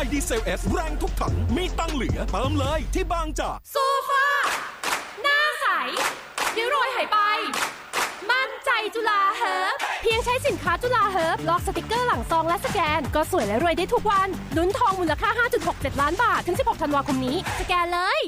ดีเซล S แรงทุกถังมีตังเหลือเติมเลยที่บางจากโซฟาหน้าใสริ้วรอยหายไปมั่นใจจุฬาเฮิร์บเพียงใช้สินค้าจุฬาเฮิร์บลอกสติกเกอร์หลังซองและสแกนก็สวยและรวยได้ทุกวันลุ้นทองมูลค่า 5.67 ล้านบาทถึง16ธันวาคมนี้สแกนเลย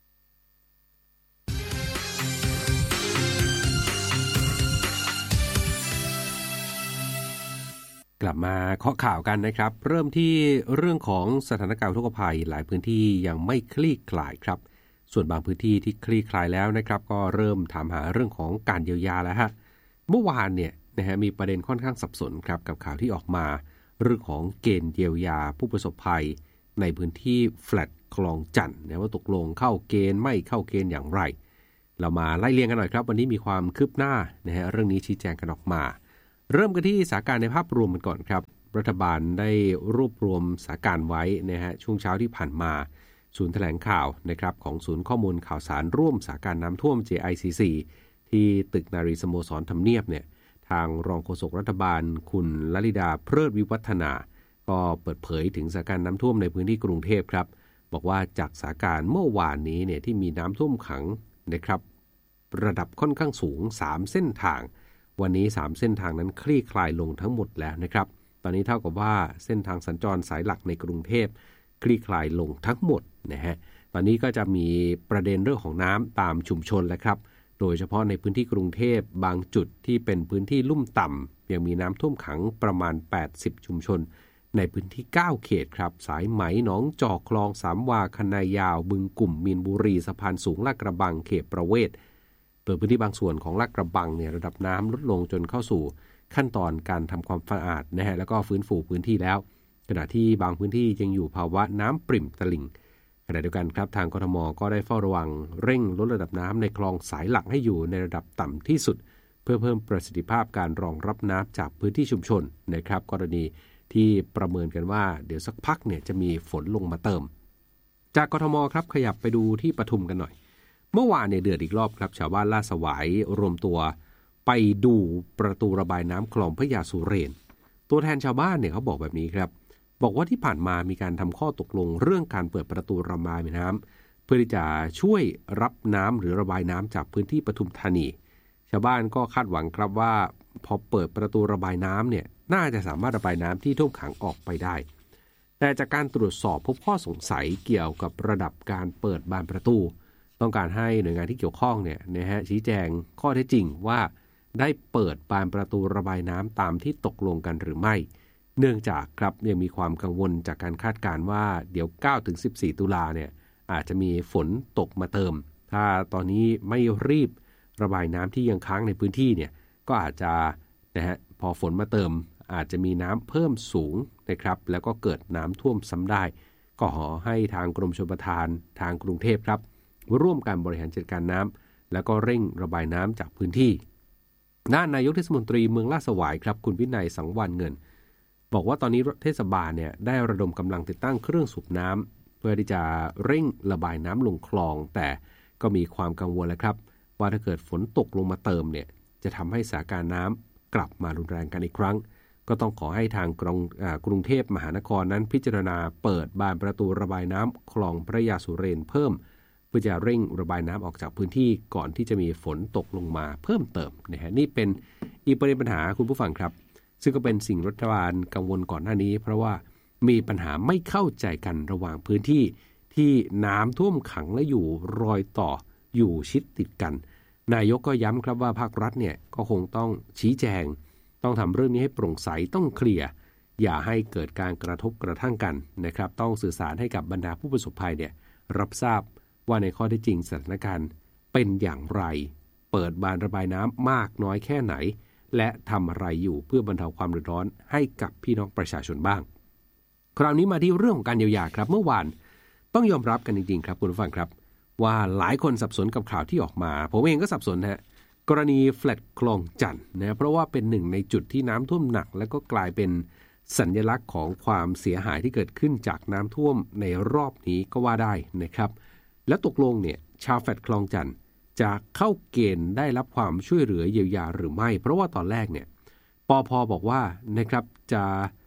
กลับมาเคาะข่าวกันนะครับเริ่มที่เรื่องของสถานการณ์อุทกภัยหลายพื้นที่ยังไม่คลี่คลายครับส่วนบางพื้นที่ที่คลี่คลายแล้วนะครับก็เริ่มถามหาเรื่องของการเยียวยาแล้วฮะเมื่อวานเนี่ยนะฮะมีประเด็นค่อนข้างสับสนครับกับข่าวที่ออกมาเรื่องของเกณฑ์เยียวยาผู้ประสบภัยในพื้นที่แฟลตคลองจันทน์นะว่าตกลงเข้าเกณฑ์ไม่เข้าเกณฑ์อย่างไรเรามาไล่เรียงกันหน่อยครับวันนี้มีความคืบหน้านะฮะเรื่องนี้ชี้แจงกันออกมาเริ่มกันที่สถานการณ์ในภาพรวมกันก่อนครับรัฐบาลได้รวบรวมสถานการณ์ไว้นะฮะช่วงเช้าที่ผ่านมาศูนย์แถลงข่าวนะครับของศูนย์ข้อมูลข่าวสารร่วมสถานการณ์น้ำท่วม JICC ที่ตึกนารีสโมสรทำเนียบเนี่ยทางรองโฆษกรัฐบาลคุณลลิดาเพลิดวิวัฒนาก็เปิดเผยถึงสถานการณ์น้ำท่วมในพื้นที่กรุงเทพครับบอกว่าจากสถานการณ์เมื่อวานนี้เนี่ยที่มีน้ำท่วมขังนะครับระดับค่อนข้างสูง3เส้นทางวันนี้3เส้นทางนั้นคลี่คลายลงทั้งหมดแล้วนะครับตอนนี้เท่ากับว่าเส้นทางสัญจรสายหลักในกรุงเทพคลี่คลายลงทั้งหมดนะฮะตอนนี้ก็จะมีประเด็นเรื่องของน้ำตามชุมชนแล้วครับโดยเฉพาะในพื้นที่กรุงเทพบางจุดที่เป็นพื้นที่ลุ่มต่ำยังมีน้ำท่วมขังประมาณ80ชุมชนในพื้นที่9เขตครับสายไหมหนองจอกคลองสามวาคณะยาวบึงกลุ่มมีนบุรีสะพานสูงลาดกระบังเขตประเวศโดยพื้นที่บางส่วนของลาดกระบังเนี่ยระดับน้ำลดลงจนเข้าสู่ขั้นตอนการทำความสะอาดนะฮะแล้วก็ฟื้นฟูพื้นที่แล้วขณะที่บางพื้นที่ยังอยู่ภาวะน้ำปริ่มตลิ่งขณะเดียวกันครับทางกทมก็ได้เฝ้าระวังเร่งลดระดับน้ำในคลองสายหลักให้อยู่ในระดับต่ำที่สุดเพื่อเพิ่มประสิทธิภาพการรองรับน้ำจากพื้นที่ชุมชนนะครับกรณีที่ประเมินกันว่าเดี๋ยวสักพักเนี่ยจะมีฝนลงมาเติมจากกทมครับขยับไปดูที่ปทุมกันหน่อยเมื่อวานเนี่ยเดือดอีกรอบครับชาวบ้านลาดสวายรวมตัวไปดูประตูระบายน้ำคลองพระยาสุเรนตัวแทนชาวบ้านเนี่ยเขาบอกแบบนี้ครับบอกว่าที่ผ่านมามีการทำข้อตกลงเรื่องการเปิดประตูระบายน้ำเพื่อที่จะช่วยรับน้ำหรือระบายน้ำจากพื้นที่ปทุมธานีชาวบ้านก็คาดหวังครับว่าพอเปิดประตูระบายน้ำเนี่ยน่าจะสามารถระบายน้ำที่ท่วมขังออกไปได้แต่จากการตรวจสอบพบข้อสงสัยเกี่ยวกับระดับการเปิดบานประตูต้องการให้หน่วยงานที่เกี่ยวข้องเนี่ยนะฮะชี้แจงข้อเท็จจริงว่าได้เปิดบานประตูระบายน้ำตามที่ตกลงกันหรือไม่เนื่องจากครับยังมีความกังวลจากการคาดการณ์ว่าเดี๋ยว 9-14 ตุลาเนี่ยอาจจะมีฝนตกมาเติมถ้าตอนนี้ไม่รีบระบายน้ำที่ยังค้างในพื้นที่เนี่ยก็อาจจะนะฮะพอฝนมาเติมอาจจะมีน้ำเพิ่มสูงนะครับแล้วก็เกิดน้ำท่วมซ้ำได้ก็ขอให้ทางกรมชลประทานทางกรุงเทพครับร่วมกันบริหารจัดการน้ำแล้วก็เร่งระบายน้ำจากพื้นที่ด้านนายกเทศมนตรีเมืองลาดสวายครับคุณวินัยสังวานเงินบอกว่าตอนนี้เทศบาลเนี่ยได้ระดมกำลังติดตั้งเครื่องสูบน้ำเพื่อที่จะเร่งระบายน้ำลงคลองแต่ก็มีความกังวลแล้วครับว่าถ้าเกิดฝนตกลงมาเติมเนี่ยจะทำให้สถานการณ์น้ำกลับมารุนแรงกันอีกครั้งก็ต้องขอให้ทางกรุงเทพมหานครนั้นพิจารณาเปิดบานประตูระบายน้ำคลองพระยาสุเรนเพิ่มเพื่อจะเร่งระบายน้ำออกจากพื้นที่ก่อนที่จะมีฝนตกลงมาเพิ่มเติมนะฮะนี่เป็นอีกประเด็นปัญหาคุณผู้ฟังครับซึ่งก็เป็นสิ่งรัฐบาลกังวลก่อนหน้านี้เพราะว่ามีปัญหาไม่เข้าใจกันระหว่างพื้นที่ที่น้ำท่วมขังและอยู่รอยต่ออยู่ชิดติดกันนายกก็ย้ำครับว่าภาครัฐเนี่ยก็คงต้องชี้แจงต้องทำเรื่องนี้ให้โปร่งใสต้องเคลียร์อย่าให้เกิดการกระทบกระทั่งกันนะครับต้องสื่อสารให้กับบรรดาผู้ประสบภัยเนี่ยรับทราบว่าในข้อเท็จจริงสถานการณ์เป็นอย่างไรเปิดบานระบายน้ำมากน้อยแค่ไหนและทำอะไรอยู่เพื่อบรรเทาความเดือดร้อนให้กับพี่น้องประชาชนบ้างคราวนี้มาที่เรื่องของการเยียวยาครับเมื่อวานต้องยอมรับกันจริงๆครับคุณผู้ฟังครับว่าหลายคนสับสนกับข่าวที่ออกมาผมเองก็สับสนฮะกรณีแฟลตคลองจันทน์นะเพราะว่าเป็นหนึ่งในจุดที่น้ำท่วมหนักและก็กลายเป็นสัญลักษณ์ของความเสียหายที่เกิดขึ้นจากน้ำท่วมในรอบนี้ก็ว่าได้นะครับแล้วตกลงเนี่ยชาวแฟลตคลองจันทน์จะเข้าเกณฑ์ได้รับความช่วยเหลือเยียวยาหรือไม่เพราะว่าตอนแรกเนี่ยปภ.บอกว่านะครับจะ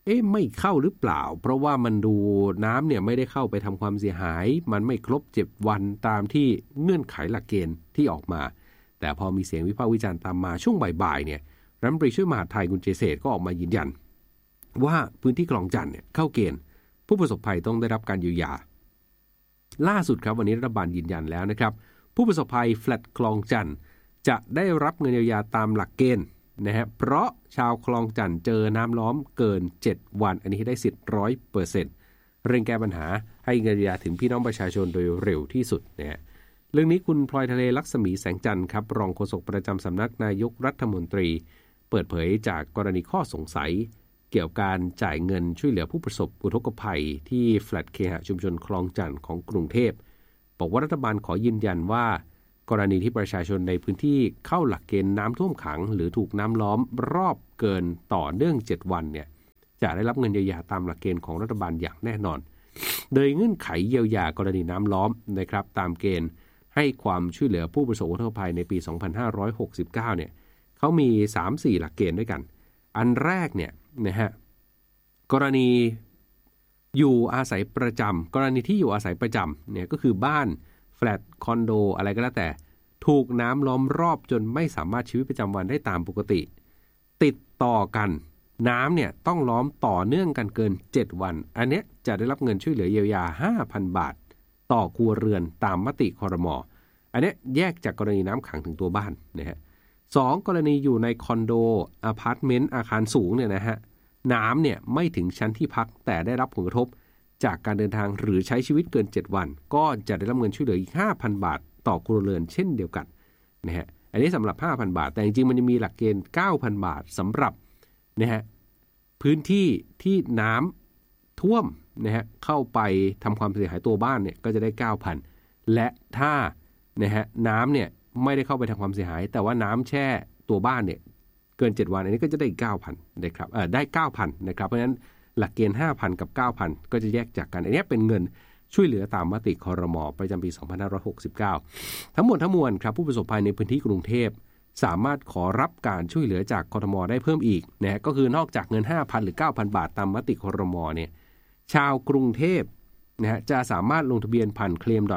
ไม่เข้าหรือเปล่าเพราะว่ามันดูน้ำเนี่ยไม่ได้เข้าไปทำความเสียหายมันไม่ครบ7วันตามที่เงื่อนไขหลักเกณฑ์ที่ออกมาแต่พอมีเสียงวิพากษ์วิจารณ์ตามมาช่วงบ่ายๆเนี่ยรัฐมนตรีช่วยมหาดไทยคุณเจษฎก็ออกมายืนยันว่าพื้นที่คลองจันทน์เนี่ยเข้าเกณฑ์ผู้ประสบภัยต้องได้รับการเยียวยาล่าสุดครับวันนี้รัฐบาลยืนยันแล้วนะครับผู้ประสบภัยแฟลตคลองจันทน์จะได้รับเงินเยียวยาตามหลักเกณฑ์นะฮะเพราะชาวคลองจันทน์เจอน้ำล้อมเกิน7วันอันนี้ได้สิทธิ์ 100% เร่งแก้ปัญหาให้เงินเยียวยาถึงพี่น้องประชาชนโดยเร็วที่สุดนะฮะเรื่องนี้คุณพลอยทะเลลักษมีแสงจันทร์ครับรองโฆษกประจำสำนักนายกรัฐมนตรีเปิดเผยจากกรณีข้อสงสัยเกี่ยวกับการจ่ายเงินช่วยเหลือผู้ประสบอุทกภัยที่แฟลตเคหะชุมชนคลองจันทน์ของกรุงเทพบอกว่ารัฐบาลขอยืนยันว่ากรณีที่ประชาชนในพื้นที่เข้าหลักเกณฑ์น้ำท่วมขังหรือถูกน้ำล้อมรอบเกินต่อเนื่อง7วันเนี่ยจะได้รับเงินเยียวยาตามหลักเกณฑ์ของรัฐบาลอย่างแน่นอนโดยเงื่อนไขเยียวยากรณีน้ำล้อมนะครับตามเกณฑ์ให้ความช่วยเหลือผู้ประสบอุทกภัยในปี 2569 เนี่ยเขามี 3-4 หลักเกณฑ์ด้วยกันอันแรกเนี่ยนะฮะกรณีอยู่อาศัยประจำกรณีที่อยู่อาศัยประจำเนี่ยก็คือบ้านแฟลตคอนโดอะไรก็แล้วแต่ถูกน้ำล้อมรอบจนไม่สามารถชีวิตประจำวันได้ตามปกติติดต่อกันน้ำเนี่ยต้องล้อมต่อเนื่องกันเกิน7วันอันเนี้ยจะได้รับเงินช่วยเหลือเยียวยา 5,000 บาทต่อครัวเรือนตามมติครม.อันเนี้ยแยกจากกรณีน้ำขังถึงตัวบ้านนะฮะ2กรณีอยู่ในคอนโดอพาร์ตเมนต์อาคารสูงเนี่ยนะฮะน้ำเนี่ยไม่ถึงชั้นที่พักแต่ได้รับผลกระทบจากการเดินทางหรือใช้ชีวิตเกิน7วันก็จะได้รับเงินช่วยเหลืออีก 5,000 บาทต่อครัวเรือนเช่นเดียวกันนะฮะอันนี้สำหรับ 5,000 บาทแต่จริงๆมันจะมีหลักเกณฑ์ 9,000 บาทสำหรับนะฮะพื้นที่ที่น้ำท่วมนะฮะเข้าไปทำความเสียหายตัวบ้านเนี่ยก็จะได้ 9,000 และถ้านะฮะน้ำเนี่ยไม่ได้เข้าไปทำความเสียหายแต่ว่าน้ำแช่ตัวบ้านเนี่ยเกิน7วันอันนี้ก็จะได้ 9,000 นะครับได้ 9,000 นะครับเพราะฉะนั้นหลักเกณฑ์ 5,000 กับ 9,000 ก็จะแยกจากกันอันนี้เป็นเงินช่วยเหลือตามมติครม.ประจำปี 2569 ทั้งหมดทั้งมวลครับผู้ประสบภัยในพื้นที่กรุงเทพสามารถขอรับการช่วยเหลือจากกทม.ได้เพิ่มอีกนะก็คือนอกจากเงิน 5,000 หรือ 9,000 บาทตามมติครม.เนี่ยชาวกรุงเทพนะฮะจะสามารถลงทะเบียนผ่าน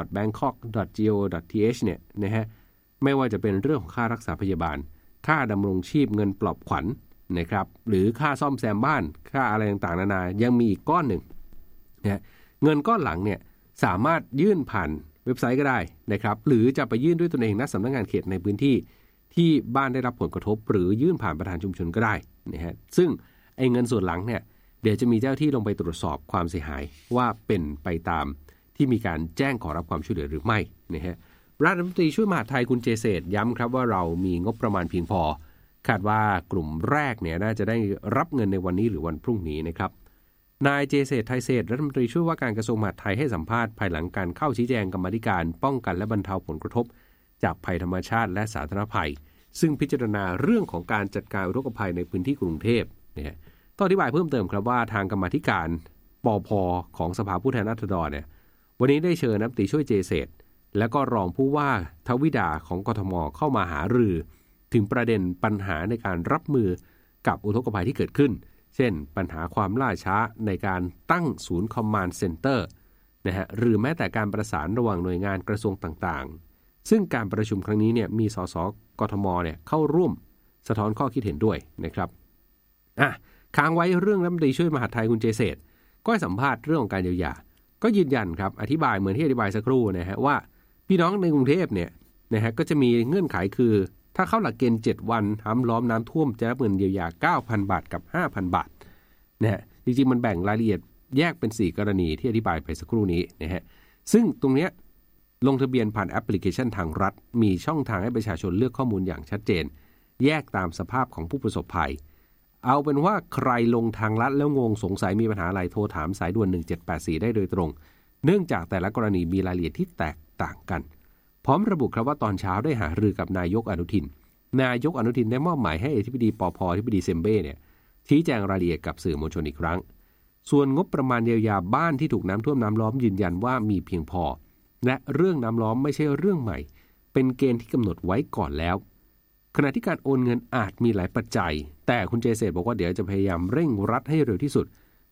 claim.bangkok.go.th เนี่ยนะฮะไม่ว่าจะเป็นเรื่องของค่ารักษาพยาบาลค่าดำรงชีพเงินปลอบขวัญนะครับหรือค่าซ่อมแซมบ้านค่าอะไรต่างๆนานายังมีอีกก้อนหนึ่งนะเงินก้อนหลังเนี่ยสามารถยื่นผ่านเว็บไซต์ก็ได้นะครับหรือจะไปยื่นด้วยตนเองณสำนักงานเขตในพื้นที่ที่บ้านได้รับผลกระทบหรือยื่นผ่านประธานชุมชนก็ได้นะฮะซึ่งไอ้เงินส่วนหลังเนี่ยเดี๋ยวจะมีเจ้าที่ลงไปตรวจสอบความเสียหายว่าเป็นไปตามที่มีการแจ้งขอรับความช่วยเหลือหรือไม่นะฮะรัฐมนตรีช่วยมหาดไทยคุณเจษฎย้ำครับว่าเรามีงบประมาณเพียงพอคาดว่ากลุ่มแรกเนี่ยน่าจะได้รับเงินในวันนี้หรือวันพรุ่งนี้นะครับนายเจษฎไทยเศรษฐ์รัฐมนตรีช่วยว่าการกระทรวงมหาดไทยให้สัมภาษณ์ภายหลังการเข้าชี้แจงกรรมาธิการป้องกันและบรรเทาผลกระทบจากภัยธรรมชาติและสาธารณภัยซึ่งพิจารณาเรื่องของการจัดการอุทกภัยในพื้นที่กรุงเทพเนี่ยต้องอธิบายเพิ่มเติมครับว่าทางกรรมาธิการปภ.ของสภาผู้แทนราษฎรเนี่ยวันนี้ได้เชิญรัฐมนตรีช่วยเจษฎและก็รองผู้ว่าทวิดาของกทม.เข้ามาหารือถึงประเด็นปัญหาในการรับมือกับอุทกภัยที่เกิดขึ้นเช่นปัญหาความล่าช้าในการตั้งศูนย์คอมมานด์เซ็นเตอร์นะฮะหรือแม้แต่การประสานระหว่างหน่วยงานกระทรวงต่างๆซึ่งการประชุมครั้งนี้เนี่ยมีสสกทมเนี่ยเข้าร่วมสะท้อนข้อคิดเห็นด้วยนะครับค้างไว้เรื่องรัฐมนตรีช่วยมหาดไทยคุณเจษฎก็ให้สัมภาษณ์เรื่องของการเยียวยาก็ยืนยันครับอธิบายเหมือนที่อธิบายสักครู่นะฮะว่าพี่น้องในกรุงเทพเนี่ยนะฮะก็จะมีเงื่อนไขคือถ้าเข้าหลักเกณฑ์7วันน้ำล้อมน้ำท่วมจะรับเงินเยียวยา 9,000 บาทกับ 5,000 บาทนะฮะจริงๆมันแบ่งรายละเอียดแยกเป็น4กรณีที่อธิบายไปสักครู่นี้นะฮะซึ่งตรงเนี้ยลงทะเบียนผ่านแอปพลิเคชันทางรัฐมีช่องทางให้ประชาชนเลือกข้อมูลอย่างชัดเจนแยกตามสภาพของผู้ประสบภัยเอาเป็นว่าใครลงทางลัดแล้วงงสงสัยมีปัญหาอะไรโทรถามสายด่วน1784ได้โดยตรงเนื่องจากแต่ละกรณีมีรายละเอียดที่แตกต่างกันพร้อมระบุครับว่าตอนเช้าได้หารือกับนายกอนุทินได้มอบหมายให้อธิบดีปภ.อธิบดีเซมเบ้เนี่ยชี้แจงรายละเอียดกับสื่อมวลชนอีกครั้งส่วนงบประมาณเยียวยาบ้านที่ถูกน้ำท่วมน้ำล้อมยืนยันว่ามีเพียงพอและเรื่องน้ำล้อมไม่ใช่เรื่องใหม่เป็นเกณฑ์ที่กำหนดไว้ก่อนแล้วขณะที่การโอนเงินอาจมีหลายปัจจัยแต่คุณเจษฎบอกว่าเดี๋ยวจะพยายามเร่งรัดให้เร็วที่สุด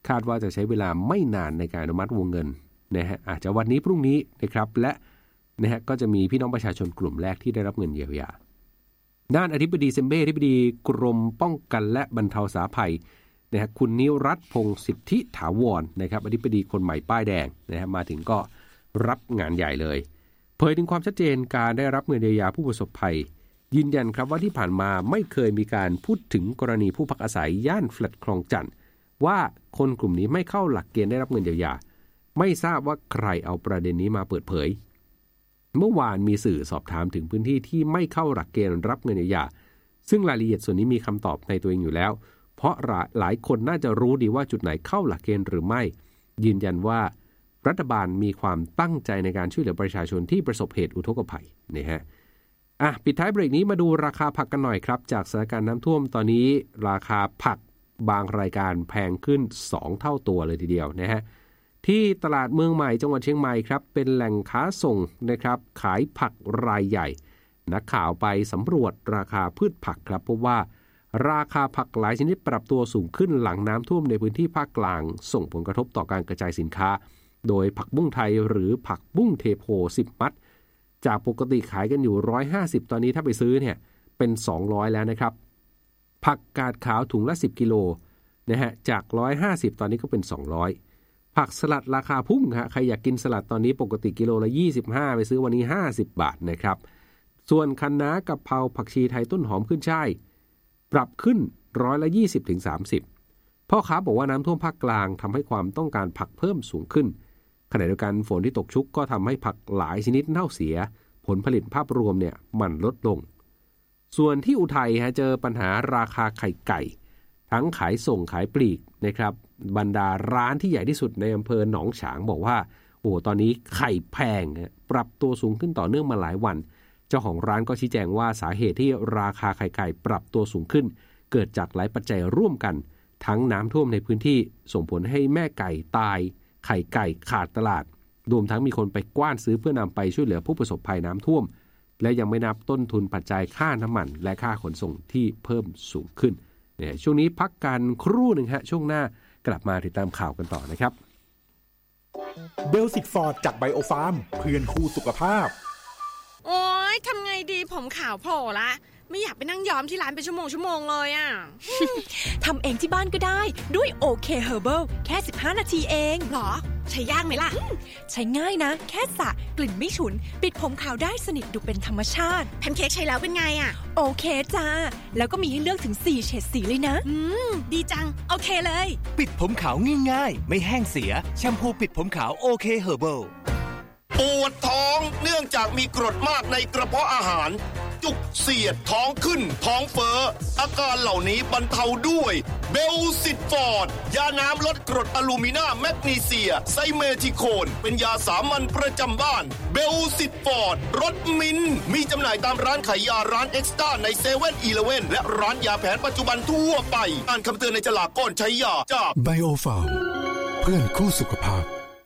คาดว่าจะใช้เวลาไม่นานในการอนุมัติวงเงินนะฮะอาจจะวันนี้พรุ่งนี้นะครับและนะฮะก็จะมีพี่น้องประชาชนกลุ่มแรกที่ได้รับเงินเยียวยาด้านอธิบดีเซมเบ้อธิบดีกรมป้องกันและบรรเทาสาภัยนะฮะคุณนิรัตน์พงศ์สิทธิถาวรนะครับอธิบดีคนใหม่ป้ายแดงนะฮะมาถึงก็รับงานใหญ่เลยเผยถึงความชัดเจนการได้รับเงินเยียวยาผู้ประสบภัยยืนยันครับว่าที่ผ่านมาไม่เคยมีการพูดถึงกรณีผู้พักอาศัยย่านแฟลตคลองจันทน์ว่าคนกลุ่มนี้ไม่เข้าหลักเกณฑ์ได้รับเงินเยียวยาไม่ทราบว่าใครเอาประเด็นนี้มาเปิดเผยเมื่อวานมีสื่อสอบถามถึงพื้นที่ที่ไม่เข้าหลักเกณฑ์รับเงินเยียวยาซึ่งรายละเอียดส่วนนี้มีคำตอบในตัวเองอยู่แล้วเพราะหลายคนน่าจะรู้ดีว่าจุดไหนเข้าหลักเกณฑ์หรือไม่ยืนยันว่ารัฐบาลมีความตั้งใจในการช่วยเหลือประชาชนที่ประสบเหตุอุทกภัยนี่ฮะปิดท้ายเบรกนี้มาดูราคาผักกันหน่อยครับจากสถานการณ์น้ำท่วมตอนนี้ราคาผักบางรายการแพงขึ้น2เท่าตัวเลยทีเดียวนะฮะที่ตลาดเมืองใหม่จังหวัดเชียงใหม่ครับเป็นแหล่งค้าส่งนะครับขายผักรายใหญ่นักข่าวไปสำรวจราคาพืชผักครับพบว่าราคาผักหลายชนิดปรับตัวสูงขึ้นหลังน้ำท่วมในพื้นที่ภาคกลางส่งผลกระทบต่อการกระจายสินค้าโดยผักบุ้งไทยหรือผักบุ้งเทโพ10มัดจากปกติขายกันอยู่150ตอนนี้ถ้าไปซื้อเนี่ยเป็น200แล้วนะครับผักกาดขาวถุงละ10กิโลนะฮะจาก150ตอนนี้ก็เป็น200ผักสลัดราคาพุ่งฮะใครอยากกินสลัดตอนนี้ปกติกิโลละ25ไปซื้อวันนี้50บาทนะครับส่วนคะน้ากะเพราผักชีไทยต้นหอมขึ้นช่ายปรับขึ้น20-30%พ่อค้าบอกว่าน้ำท่วมภาคกลางทำให้ความต้องการผักเพิ่มสูงขึ้นขณะเดียวกันฝนที่ตกชุกก็ทำให้ผักหลายชนิดเน่าเสียผลผลิตภาพรวมเนี่ยมันลดลงส่วนที่อุทัยเจอปัญหาราคาไข่ไก่ทั้งขายส่งขายปลีกนะครับบรรดาร้านที่ใหญ่ที่สุดในอำเภอหนองฉางบอกว่าตอนนี้ไข่แพงปรับตัวสูงขึ้นต่อเนื่องมาหลายวันเจ้าของร้านก็ชี้แจงว่าสาเหตุที่ราคาไข่ไก่ปรับตัวสูงขึ้นเกิดจากหลายปัจจัยร่วมกันทั้งน้ำท่วมในพื้นที่ส่งผลให้แม่ไก่ตายไข่ไก่ขาดตลาดรวมทั้งมีคนไปกว้านซื้อเพื่อนำไปช่วยเหลือผู้ประสบภัยน้ำท่วมและยังไม่นับต้นทุนปัจจัยค่าน้ำมันและค่าขนส่งที่เพิ่มสูงขึ้นเนี่ยช่วงนี้พักกันครู่หนึ่งฮะช่วงหน้ากลับมาติดตามข่าวกันต่อนะครับเบลสิกฟอร์ดจากไบโอฟาร์มเพื่อนคู่สุขภาพโอ๊ยทำไงดีผมขาวโผล่ละไม่อยากไปนั่งย้อมที่ร้านเป็นชั่วโมงเลยอ่ะทำเองที่บ้านก็ได้ด้วยโอเคเฮอร์เบิลแค่15นาทีเองหรอใช้ยากไหมล่ะใช้ง่ายนะแค่สระกลิ่นไม่ฉุนปิดผมขาวได้สนิทดูเป็นธรรมชาติแพนเค้กใช้แล้วเป็นไงอ่ะโอเคจ้าแล้วก็มีให้เลือกถึง4เฉดสีเลยนะดีจังโอเคเลยปิดผมขาวง่ายๆไม่แห้งเสียแชมพูปิดผมขาวโอเคเฮอร์เบิลปวดท้องเนื่องจากมีกรดมากในกระเพาะอาหารจุกเสียดท้องขึ้นท้องเฟ้ออาการเหล่านี้บรรเทาด้วยเบลซิตฟอร์ดยาน้ำลดกรดอลูมินาแมกนีเซียไซเมทิโคนเป็นยาสามัญประจำบ้านเบลซิตฟอร์ดรสมิ้นมีจำหน่ายตามร้านขายยาร้านเอ็กซ์ต้าในเซเว่นอีเลฟเว่นและร้านยาแผนปัจจุบันทั่วไปอ่านคำเตือนในฉลากก่อนใช้ยาจากไบโอฟาร์มเพื่อนคู่สุขภาพ